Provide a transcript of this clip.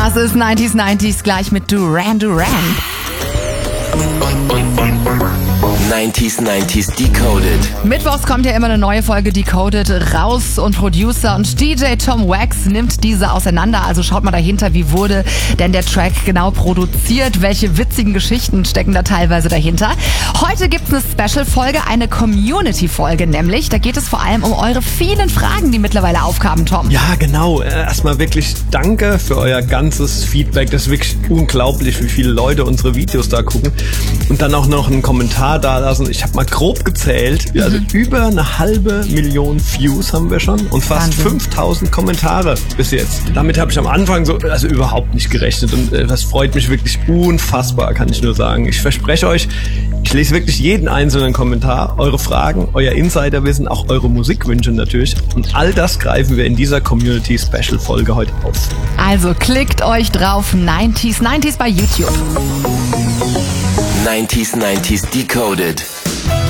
Das ist 90s gleich mit Duran Duran. 90s Decoded. Mittwochs kommt ja immer eine neue Folge Decoded raus und Producer und DJ Tom Wax nimmt diese auseinander. Also schaut mal dahinter, wie wurde denn der Track genau produziert? Welche witzigen Geschichten stecken da teilweise dahinter? Heute gibt's eine Special-Folge, eine Community-Folge nämlich. Da geht es vor allem um eure vielen Fragen, die mittlerweile aufkamen, Tom. Ja, genau. Erstmal wirklich danke für euer ganzes Feedback. Das ist wirklich unglaublich, wie viele Leute unsere Videos da gucken. Und dann auch noch einen Kommentar da lassen. Ich habe mal grob gezählt, also über 500.000 Views haben wir schon und fast Wahnsinn. 5000 Kommentare bis jetzt. Damit habe ich am Anfang überhaupt nicht gerechnet und das freut mich wirklich unfassbar, kann ich nur sagen. Ich verspreche euch, ich lese wirklich jeden einzelnen Kommentar, eure Fragen, euer Insiderwissen, auch eure Musikwünsche natürlich und all das greifen wir in dieser Community-Special-Folge heute auf. Also klickt euch drauf, 90s bei YouTube. 90s Decoded.